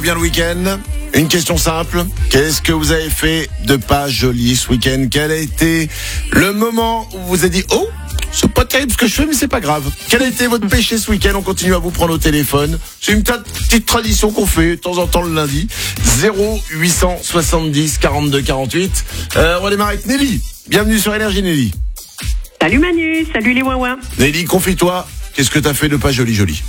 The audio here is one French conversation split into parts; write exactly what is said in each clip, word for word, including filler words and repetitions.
revient le week-end. Une question simple. Qu'est-ce que vous avez fait de pas joli ce week-end? Quel a été le moment où vous vous êtes dit « Oh, c'est pas terrible ce que je fais, mais c'est pas grave ». Quel a été votre péché ce week-end? On continue à vous prendre au téléphone. C'est une petite tradition qu'on fait de temps en temps le lundi. zéro huit cent soixante-dix quarante-deux quarante-huit. Euh, on va démarrer avec Nelly. Bienvenue sur Énergie, Nelly. Salut Manu, salut les ouin-ouin. Nelly, confie-toi. Qu'est-ce que t'as fait de pas joli joli?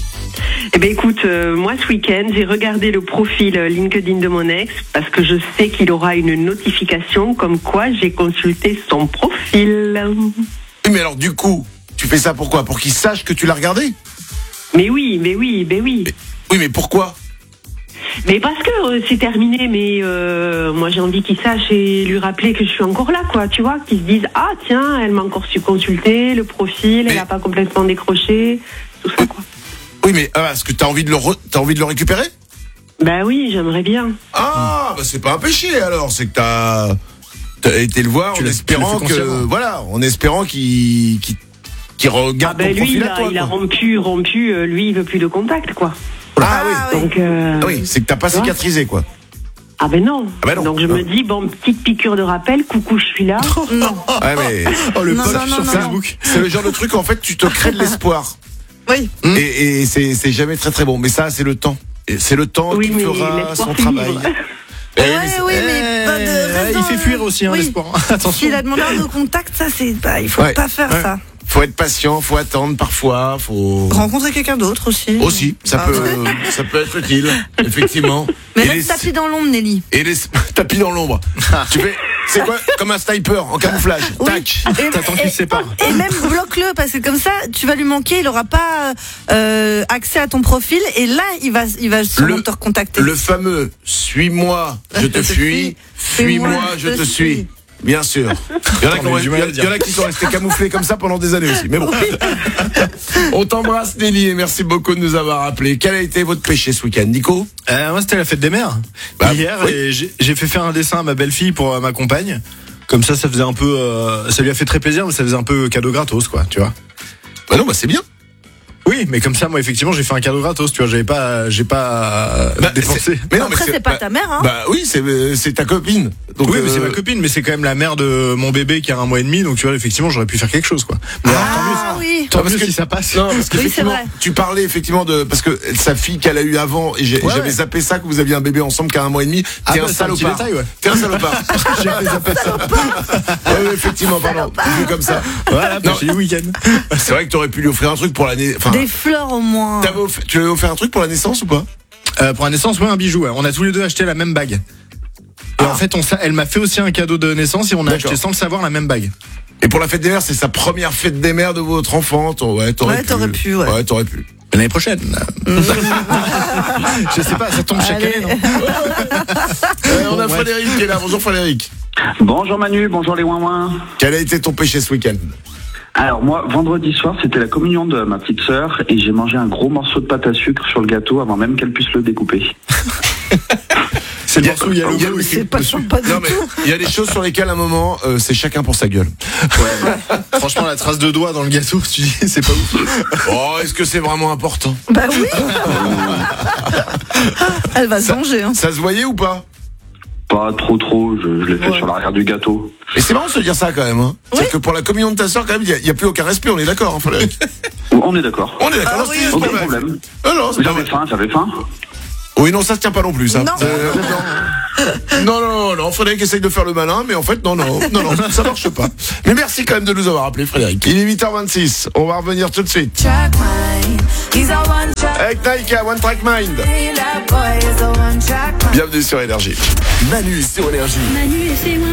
Eh ben écoute, euh, moi ce week-end, j'ai regardé le profil LinkedIn de mon ex parce que je sais qu'il aura une notification comme quoi j'ai consulté son profil. Oui, mais alors du coup, tu fais ça pourquoi? Pour qu'il sache que tu l'as regardé? Mais oui, mais oui, mais oui. Mais, oui, mais pourquoi? Mais parce que euh, c'est terminé, mais euh, moi j'ai envie qu'il sache et lui rappeler que je suis encore là, quoi, tu vois, qu'il se dise « Ah tiens, elle m'a encore su consulter, le profil, mais... elle n'a pas complètement décroché, tout ça, quoi. » Oui, mais ah, est-ce que t'as envie de le re... t'as envie de le récupérer? Bah oui, j'aimerais bien. Ah, bah c'est pas un péché alors, c'est que t'as, t'as été le voir tu en espérant que, voilà, en espérant qu'il, qu'il, qu'il regarde ah bah ton lui, profil il à a, toi. il a rompu, rompu, euh, lui il veut plus de contact, quoi. Ah, ah oui. Donc, euh, ah oui, c'est que t'as pas cicatrisé, quoi. Ah ben non. Ah ben non. Donc je non. me dis, bon, petite piqûre de rappel, coucou, je suis là. Non. Ouais, mais... Oh, le non, post non, sur non, Facebook. C'est le genre de truc où en fait tu te crées de l'espoir. Oui. Mmh. Et, et c'est, c'est jamais très très bon. Mais ça, c'est le temps. Et c'est le temps oui, qui fera son travail. Eh, ouais, mais oui, mais pas de raison. Il fait fuir aussi, hein, oui. l'espoir. Attention. S'il a demandé un contact, ça, c'est pas, il faut ouais. pas faire ouais. ça. Faut être patient, faut attendre parfois, faut rencontrer quelqu'un d'autre aussi. Aussi, ça ah, peut, ça peut être utile, effectivement. Mais et laisse les... tapis dans l'ombre, Nelly. Et les tapis dans l'ombre. Tu fais, c'est quoi, comme un sniper en camouflage. Oui. Tac. Et, T'attends qu'il se sépare. Et même bloque-le parce que comme ça, tu vas lui manquer, il aura pas euh, accès à ton profil et là, il va, il va sûrement le, te recontacter. Le fameux suis-moi, je te fuis, fuis-moi, je te suis. Bien sûr. Il y en a, qui, ont, il y a, il y en a qui sont restés camouflés comme ça pendant des années aussi. Mais bon. On t'embrasse, Nelly, et merci beaucoup de nous avoir appelés. Quel a été votre péché ce week-end, Nico? euh, Moi, c'était la fête des mères. Bah, hier, oui. Et j'ai, j'ai fait faire un dessin à ma belle-fille pour euh, ma compagne. Comme ça, ça faisait un peu. Euh, ça lui a fait très plaisir, mais ça faisait un peu cadeau gratos, quoi, tu vois. Bah non, bah c'est bien. Oui, mais comme ça, moi, effectivement, j'ai fait un cadeau gratos, tu vois, j'avais pas, j'ai pas euh, bah, dépensé. Mais non, Après, mais c'est, c'est pas bah, ta mère, hein. Bah oui, c'est, c'est ta copine. Donc, oui, euh... mais c'est ma copine, mais c'est quand même la mère de mon bébé qui a un mois et demi, donc tu vois, effectivement, j'aurais pu faire quelque chose, quoi. Mais ah, alors, tant mieux, oui. Tant parce mieux que si ça passe. Non, parce que oui, c'est vrai. Tu parlais effectivement de, parce que sa fille qu'elle a eu avant, et j'ai, ouais, j'avais ouais. zappé ça, que vous aviez un bébé ensemble qui a un mois et demi. Ah T'es bah, un salopard. Détail, ouais. T'es un salopard. J'avais zappé ça. Ouais, ouais, effectivement, pardon. Vu comme ça. Voilà, péché du week-end. C'est vrai que t'aurais pu lui offrir un truc pour l'année. Enfin, des fleurs au moins. Offert, tu lui avais offert un truc pour la naissance ou pas? euh, Pour la naissance, ouais, un bijou. Ouais. On a tous les deux acheté la même bague. Et ah. en fait, on, elle m'a fait aussi un cadeau de naissance et on a D'accord. acheté sans le savoir la même bague. Et pour la fête des mères, c'est sa première fête des mères de votre enfant. Ouais, t'aurais ouais, pu. T'aurais pu ouais. ouais, t'aurais pu. L'année prochaine. Je sais pas, ça tombe chaque Allez. année, non euh, On a bon, Frédéric ouais. qui est là. Bonjour Frédéric. Bonjour Manu, bonjour les ouin-ouin. Quel a été ton péché ce week-end? Alors moi, vendredi soir, c'était la communion de ma petite sœur et j'ai mangé un gros morceau de pâte à sucre sur le gâteau avant même qu'elle puisse le découper. C'est le morceau où il y a le goût. C'est pas sympa du non, mais il y a des choses sur lesquelles à un moment, euh, c'est chacun pour sa gueule. Ouais. Franchement, la trace de doigt dans le gâteau, tu dis, c'est pas ouf. Oh, est-ce que c'est vraiment important? Bah oui. Elle va se manger. Hein. Ça se voyait ou pas? Pas trop trop, je, je l'ai fait ouais. sur l'arrière du gâteau. Et c'est marrant de se dire ça quand même. Hein. Oui. C'est que pour la communion de ta sœur, quand même, il n'y a, a plus aucun respect, on est d'accord, hein, Frédéric? On est d'accord. On est d'accord, ah, non, oui, c'est aucun problème. Ah, non, c'est j'avais faim, j'avais faim. Oui, non, ça se tient pas non plus, ça. Non, euh, non, non, non, Frédéric essaye de faire le malin, mais en fait, non, non, non, non, ça marche pas. Mais merci quand même de nous avoir appelé, Frédéric. Il est huit heures vingt-six, on va revenir tout de suite. Avec Taika, One Track Mind. Bienvenue sur Énergie. Manu sur Énergie. Manu et c'est